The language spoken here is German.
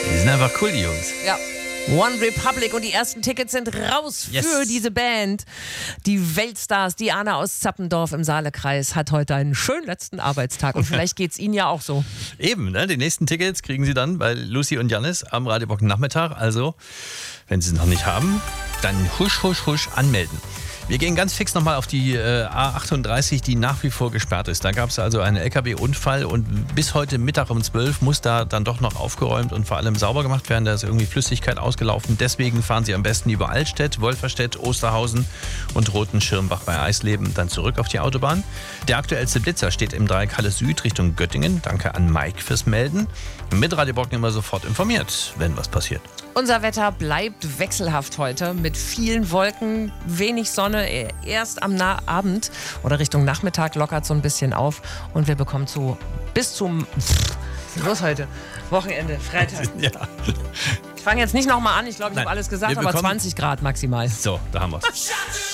Die sind einfach cool, die Jungs. Ja. One Republic und die ersten Tickets sind raus für diese Band. Die Weltstars, Diana aus Zappendorf im Saalekreis hat heute einen schönen letzten Arbeitstag und vielleicht geht's Ihnen ja auch so. Eben, ne? Die nächsten Tickets kriegen Sie dann bei Lucy und Jannis am Radio Bock Nachmittag. Also, wenn Sie es noch nicht haben, dann husch, husch, husch anmelden. Wir gehen ganz fix nochmal auf die A38, die nach wie vor gesperrt ist. Da gab es also einen LKW-Unfall und bis heute Mittag um 12 muss da dann doch noch aufgeräumt und vor allem sauber gemacht werden. Da ist irgendwie Flüssigkeit ausgelaufen. Deswegen fahren Sie am besten über Altstedt, Wolferstedt, Osterhausen und Rotenschirmbach bei Eisleben dann zurück auf die Autobahn. Der aktuellste Blitzer steht im Dreieck Halle Süd Richtung Göttingen. Danke an Mike fürs Melden. Mit Radio Bock immer sofort informiert, wenn was passiert. Unser Wetter bleibt wechselhaft heute mit vielen Wolken, wenig Sonne. Erst am Abend oder Richtung Nachmittag lockert so ein bisschen auf und wir bekommen bis zum was ist los heute? Wochenende, Freitag. Ja. Ich fange jetzt nicht nochmal an, ich glaube, ich habe alles gesagt, aber 20 Grad maximal. So, da haben wir es.